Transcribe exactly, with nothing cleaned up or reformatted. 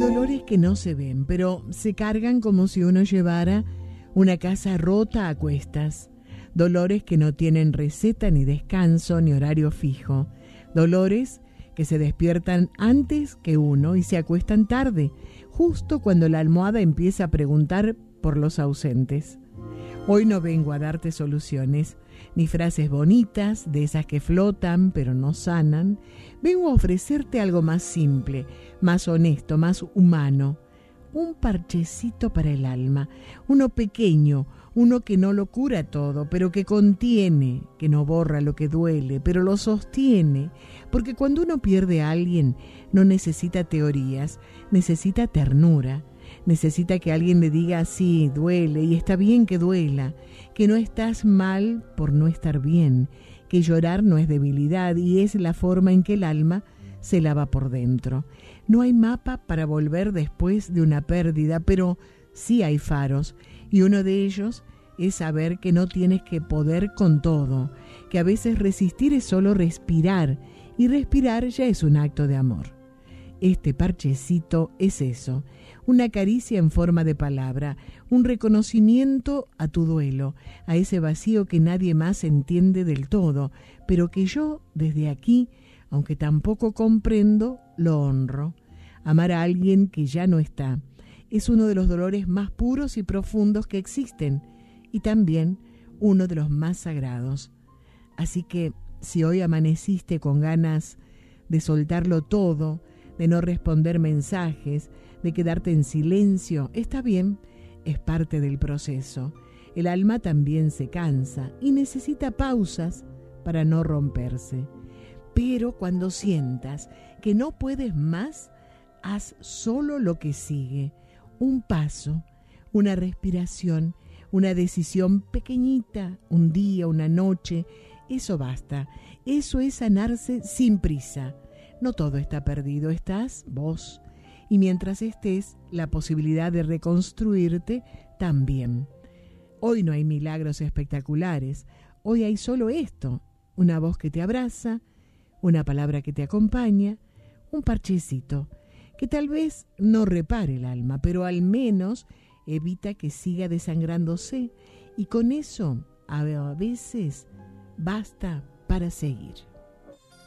dolores que no se ven, pero se cargan como si uno llevara una casa rota a cuestas. Dolores que no tienen receta ni descanso ni horario fijo. Dolores que se despiertan antes que uno y se acuestan tarde, justo cuando la almohada empieza a preguntar por los ausentes. Hoy no vengo a darte soluciones, ni frases bonitas, de esas que flotan pero no sanan. Vengo a ofrecerte algo más simple, más honesto, más humano. Un parchecito para el alma, uno pequeño, uno que no lo cura todo, pero que contiene, que no borra lo que duele, pero lo sostiene. Porque cuando uno pierde a alguien, no necesita teorías, necesita ternura. Necesita que alguien le diga, sí, duele, y está bien que duela, que no estás mal por no estar bien, que llorar no es debilidad y es la forma en que el alma se lava por dentro. No hay mapa para volver después de una pérdida, pero sí hay faros, y uno de ellos es saber que no tienes que poder con todo, que a veces resistir es solo respirar, y respirar ya es un acto de amor. Este parchecito es eso, una caricia en forma de palabra, un reconocimiento a tu duelo, a ese vacío que nadie más entiende del todo, pero que yo, desde aquí, aunque tampoco comprendo, lo honro. Amar a alguien que ya no está es uno de los dolores más puros y profundos que existen, y también uno de los más sagrados. Así que, si hoy amaneciste con ganas de soltarlo todo, de no responder mensajes, de quedarte en silencio, está bien, es parte del proceso. El alma también se cansa y necesita pausas para no romperse. Pero cuando sientas que no puedes más, haz solo lo que sigue. Un paso, una respiración, una decisión pequeñita, un día, una noche. Eso basta. Eso es sanarse sin prisa. No todo está perdido, estás vos. Y mientras estés, la posibilidad de reconstruirte también. Hoy no hay milagros espectaculares. Hoy hay solo esto. Una voz que te abraza, una palabra que te acompaña, un parchecito que tal vez no repare el alma, pero al menos evita que siga desangrándose. Y con eso, a veces, basta para seguir.